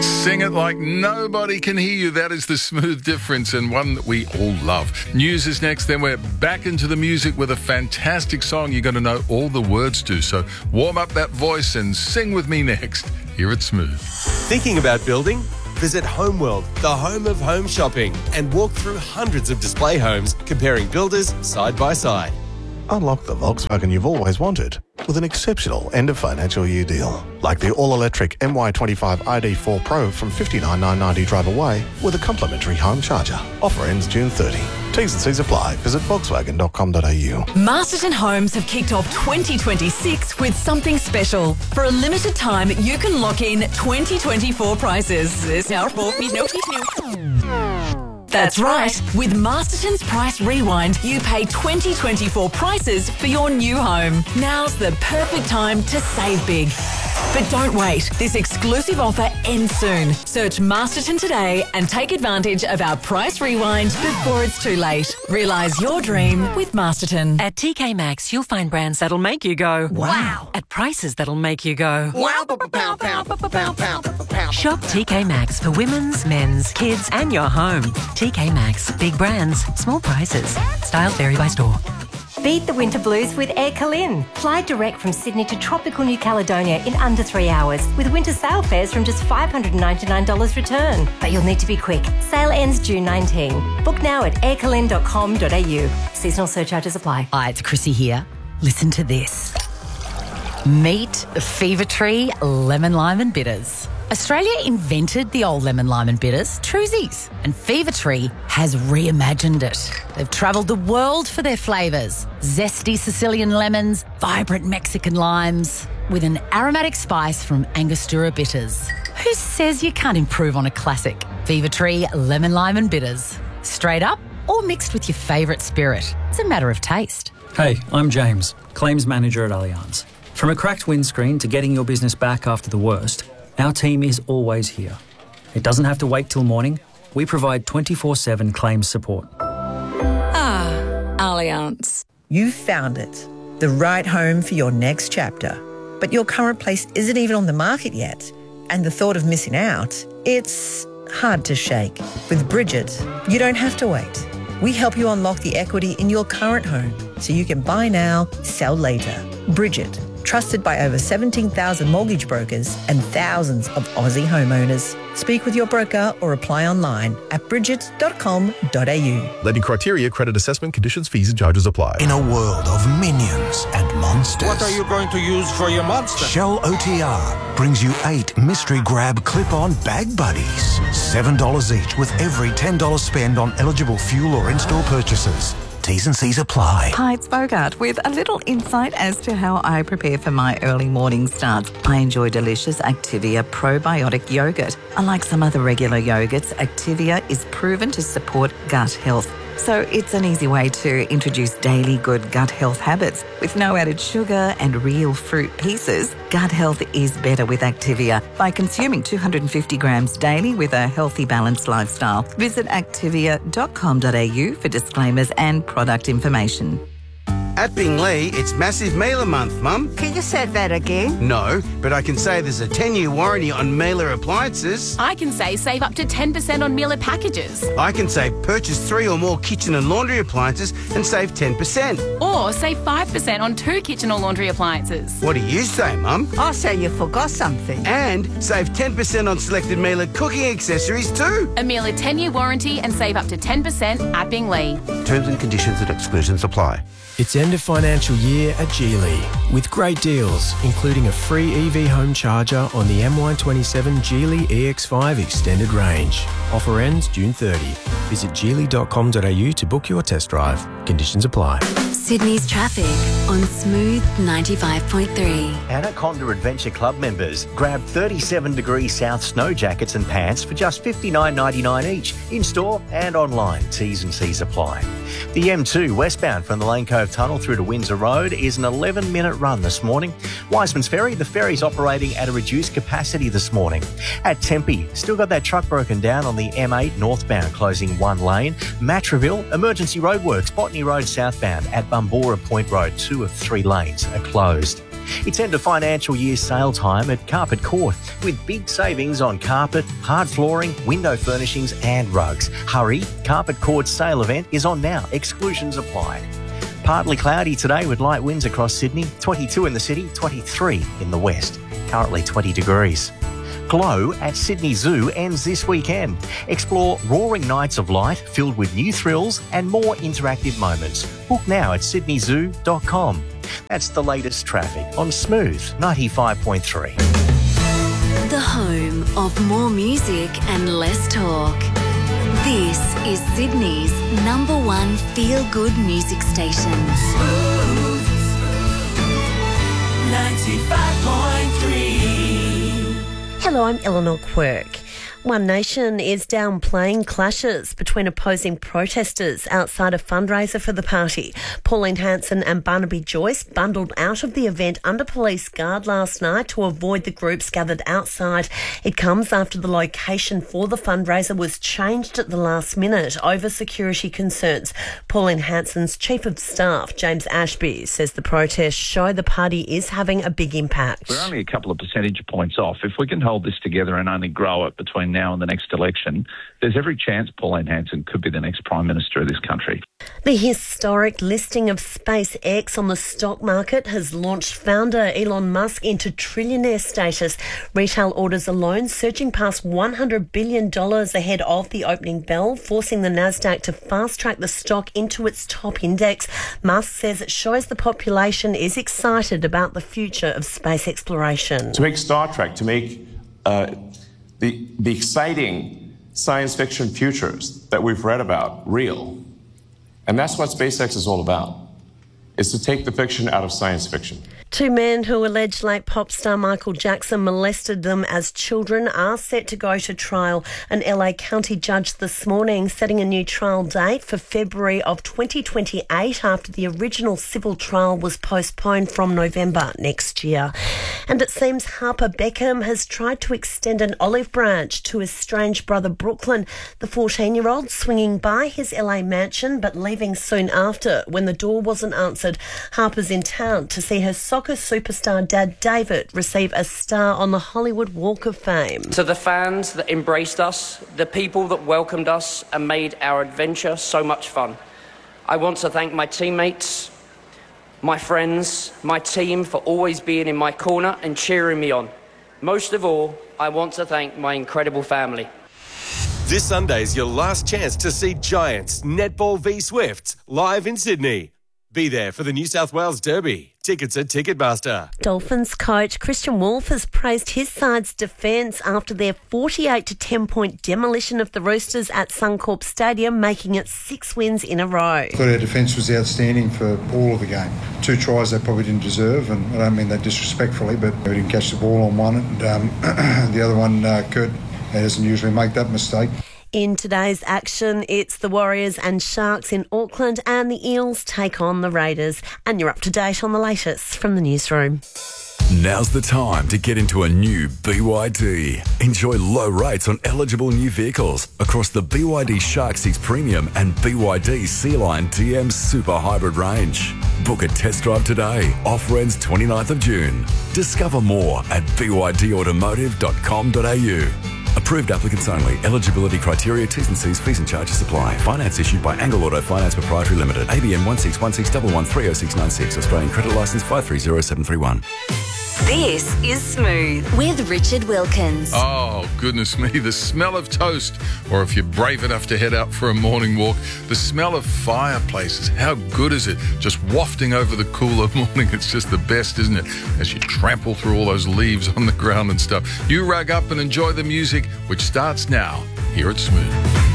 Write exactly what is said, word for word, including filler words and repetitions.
Sing it like nobody can hear you. That is The Smooth Difference, and one that we all love. News is next, then we're back into the music with a fantastic song you're going to know all the words to. So warm up that voice and sing with me next here at Smooth. Thinking about building? Visit Homeworld, the home of home shopping, and walk through hundreds of display homes comparing builders side by side. Unlock the Volkswagen you've always wanted with an exceptional end of financial year deal. Like the all-electric M Y twenty-five I D four Pro from fifty-nine thousand nine hundred ninety drive away with a complimentary home charger. Offer ends June thirtieth. T's and C's apply. Visit volkswagen dot com dot a u. Masterton Homes have kicked off twenty twenty-six with something special. For a limited time, you can lock in twenty twenty-four prices. It's our fault. That's right. With Masterton's Price Rewind, you pay twenty twenty-four prices for your new home. Now's the perfect time to save big. But don't wait. This exclusive offer ends soon. Search Masterton today and take advantage of our Price Rewind before it's too late. Realise your dream with Masterton. At T K Maxx, you'll find brands that'll make you go, wow, at prices that'll make you go, wow, pow, pow, pow, pow, pow, pow. Shop T K Maxx for women's, men's, kids, and your home. T K Maxx, big brands, small prices. Styles vary by store. Beat the winter blues with Air Calin. Fly direct from Sydney to tropical New Caledonia in under three hours with winter sail fares from just five hundred ninety-nine dollars return. But you'll need to be quick. Sale ends June nineteenth. Book now at air calin dot com dot a u. Seasonal surcharges apply. Hi, it's Chrissy here. Listen to this. Meet Fever Tree Lemon Lime and Bitters. Australia invented the old lemon, lime and bitters, Truzies, and Fever Tree has reimagined it. They've travelled the world for their flavours. Zesty Sicilian lemons, vibrant Mexican limes, with an aromatic spice from Angostura bitters. Who says you can't improve on a classic? Fever Tree Lemon, Lime and Bitters. Straight up or mixed with your favourite spirit. It's a matter of taste. Hey, I'm James, Claims Manager at Allianz. From a cracked windscreen to getting your business back after the worst, our team is always here. It doesn't have to wait till morning. We provide twenty-four seven claims support. Ah, Allianz. You've found it. The right home for your next chapter. But your current place isn't even on the market yet. And the thought of missing out, it's hard to shake. With Bridget, you don't have to wait. We help you unlock the equity in your current home so you can buy now, sell later. Bridget, trusted by over seventeen thousand mortgage brokers and thousands of Aussie homeowners. Speak with your broker or apply online at bridget dot com dot a u. Lending criteria, credit assessment, conditions, fees and charges apply. In a world of minions and monsters. What are you going to use for your monster? Shell O T R brings you eight mystery grab clip-on bag buddies. seven dollars each with every ten dollars spend on eligible fuel or in-store purchases. T's and C's apply. Hi, it's Bogart with a little insight as to how I prepare for my early morning starts. I enjoy delicious Activia probiotic yogurt. Unlike some other regular yogurts, Activia is proven to support gut health. So it's an easy way to introduce daily good gut health habits. With no added sugar and real fruit pieces, gut health is better with Activia by consuming two hundred fifty grams daily with a healthy, balanced lifestyle. Visit activia dot com dot a u for disclaimers and product information. At Bingley, it's Massive Mailer Month, Mum. Can you say that again? No, but I can say there's a ten-year warranty on Mailer appliances. I can say save up to ten percent on Mailer packages. I can say purchase three or more kitchen and laundry appliances and save ten percent. Or save five percent on two kitchen or laundry appliances. What do you say, Mum? I say you forgot something. And save ten percent on selected Mailer cooking accessories too. A Mailer ten-year warranty and save up to ten percent at Bingley. Terms and conditions and exclusions apply. It's end of financial year at Geely with great deals, including a free E V home charger on the M Y twenty-seven Geely E X five extended range. Offer ends June thirtieth. Visit geely dot com dot a u to book your test drive. Conditions apply. Sydney's traffic on Smooth ninety-five point three. Anaconda Adventure Club members grab thirty-seven degree south snow jackets and pants for just fifty-nine ninety-nine each, in-store and online. T's and C's apply. The M two westbound from the Lane Cove Tunnel through to Windsor Road is an eleven minute run this morning. Wiseman's Ferry, the ferry's operating at a reduced capacity this morning. At Tempe, still got that truck broken down on the M eight northbound, closing one lane. Matraville, emergency roadworks, Botany Road southbound at Bumbora Point Road, two of three lanes are closed. It's end of financial year sale time at Carpet Court with big savings on carpet, hard flooring, window furnishings and rugs. Hurry, Carpet Court's sale event is on now. Exclusions apply. Partly cloudy today with light winds across Sydney, twenty-two in the city, twenty-three in the west. Currently twenty degrees. Glow at Sydney Zoo ends this weekend. Explore roaring nights of light filled with new thrills and more interactive moments. Book now at sydney zoo dot com. That's the latest traffic on Smooth ninety-five point three. The home of more music and less talk. This is Sydney's number one feel-good music station. Smooth ninety-five point three. Hello, I'm Eleanor Quirk. One Nation is downplaying clashes between opposing protesters outside a fundraiser for the party. Pauline Hanson and Barnaby Joyce bundled out of the event under police guard last night to avoid the groups gathered outside. It comes after the location for the fundraiser was changed at the last minute over security concerns. Pauline Hanson's Chief of Staff, James Ashby, says the protests show the party is having a big impact. We're only a couple of percentage points off. If we can hold this together and only grow it between now and the next election, there's every chance Pauline Hanson could be the next Prime Minister of this country. The historic listing of SpaceX on the stock market has launched founder Elon Musk into trillionaire status. Retail orders alone surging past one hundred billion dollars ahead of the opening bell, forcing the Nasdaq to fast-track the stock into its top index. Musk says it shows the population is excited about the future of space exploration. To make Star Trek, to make uh, the, the exciting science fiction futures that we've read about real. And that's what SpaceX is all about, is to take the fiction out of science fiction. Two men who allege late pop star Michael Jackson molested them as children are set to go to trial. An L A County judge this morning setting a new trial date for February of twenty twenty-eight after the original civil trial was postponed from November next year. And it seems Harper Beckham has tried to extend an olive branch to his estranged brother Brooklyn, the fourteen-year-old swinging by his L A mansion but leaving soon after. When the door wasn't answered, Harper's in town to see her soccer superstar dad David receive a star on the Hollywood Walk of Fame. To the fans that embraced us, the people that welcomed us and made our adventure so much fun, I want to thank my teammates, my friends, my team for always being in my corner and cheering me on. Most of all, I want to thank my incredible family. This Sunday's your last chance to see Giants Netball v Swifts live in Sydney. Be there for the New South Wales Derby. Tickets at Ticketmaster. Dolphins coach Christian Wolff has praised his side's defence after their forty-eight to ten point demolition of the Roosters at Suncorp Stadium, making it six wins in a row. I thought our defence was outstanding for all of the game. Two tries they probably didn't deserve, and I don't mean that disrespectfully, but we didn't catch the ball on one, and um, the other one, uh, Kurt, doesn't usually make that mistake. In today's action, it's the Warriors and Sharks in Auckland, and the Eels take on the Raiders. And you're up to date on the latest from the newsroom. Now's the time to get into a new B Y D. Enjoy low rates on eligible new vehicles across the B Y D Shark six Premium and B Y D Sea Line D M Super Hybrid range. Book a test drive today. Offer ends twenty-ninth of June. Discover more at b y d automotive dot com dot a u. Approved applicants only. Eligibility criteria, T's and C's, fees and charges apply. Finance issued by Angle Auto Finance Proprietary Limited. A B N one six one six one one three oh six nine six. Australian credit licence five three zero seven three one. This is Smooth with Richard Wilkins. Oh, goodness me. The smell of toast, or if you're brave enough to head out for a morning walk, the smell of fireplaces. How good is it? Just wafting over the cooler morning. It's just the best, isn't it? As you trample through all those leaves on the ground and stuff. You rug up and enjoy the music, which starts now here at Smooth.